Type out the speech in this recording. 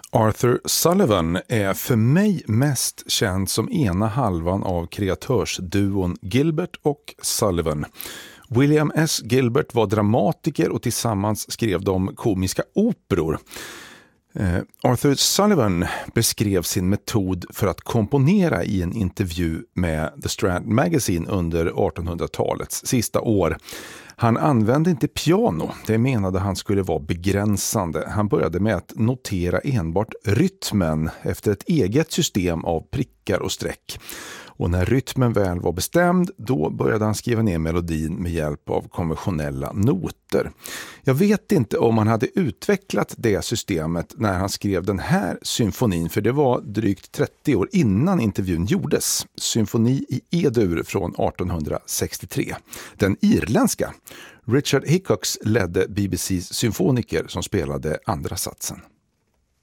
Arthur Sullivan är för mig mest känd som ena halvan av kreatörsduon Gilbert och Sullivan. William S. Gilbert var dramatiker och tillsammans skrev de komiska operor. Arthur Sullivan beskrev sin metod för att komponera i en intervju med The Strand Magazine under 1800-talets sista år. Han använde inte piano, det menade han skulle vara begränsande. Han började med att notera enbart rytmen efter ett eget system av prickar och streck. Och när rytmen väl var bestämd, då började han skriva ner melodin med hjälp av konventionella noter. Jag vet inte om han hade utvecklat det systemet när han skrev den här symfonin, för det var drygt 30 år innan intervjun gjordes. Symfoni i E-dur från 1863. Den irländska. Richard Hickox ledde BBCs symfoniker som spelade andra satsen.